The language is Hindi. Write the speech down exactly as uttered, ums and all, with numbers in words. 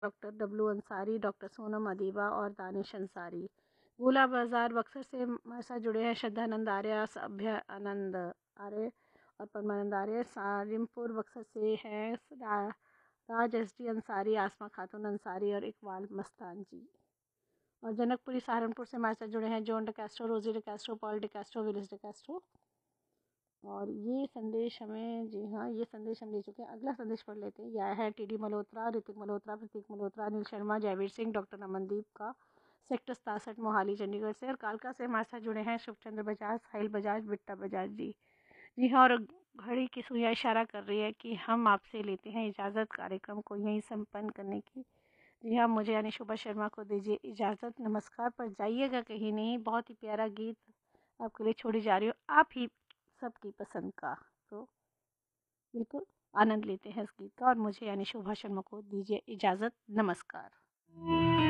Doctor W Ansari, doctor Sonam Adiba और दानिश अंसारी। गोला बाजार बक्सर से हमारे साथ जुड़े हैं श्रद्धानंद आर्य, सभ्य आनंद आर्य और परमानंद आर्य। सारिमपुर बक्सर से हैं रा, राज एस डी अंसारी, आसमा खातून अंसारी और इकबाल मस्तान जी। और जनकपुरी सहारनपुर से हमारे साथ जुड़े हैं जॉन डिकैस्ट्रो, रोजी डिकैस्ट्रो, पॉल डिकैस्ट्रो, विलिस डिकैस्ट्रो। और ये संदेश हमें, जी हाँ, ये संदेश हम ले चुके हैं। अगला संदेश पढ़ लेते हैं। यह है टी डी मल्होत्रा, ऋतिक मल्होत्रा, प्रतीक मल्होत्रा, अनिल शर्मा, जयवीर सिंह, डॉक्टर अमनदीप का, सेक्टर सतासठ मोहाली चंडीगढ़ से। और कालका से हमारे साथ जुड़े हैं शुभचंद्र बजाज, साहिल बजाज, बिट्टा बजाज जी। जी हाँ, और घड़ी की सुइयां इशारा कर रही है कि हम आपसे लेते हैं इजाज़त कार्यक्रम को यहीं संपन्न करने की। जी हाँ, मुझे यानी शुभा शर्मा को दीजिए इजाज़त। नमस्कार। पर जाइएगा कहीं नहीं, बहुत ही प्यारा गीत आपके लिए छोड़ी जा रही हो, आप ही सबकी पसंद का। तो बिल्कुल आनंद लेते हैं इस गीत का और मुझे यानी शोभा शर्मा को दीजिए इजाज़त। नमस्कार।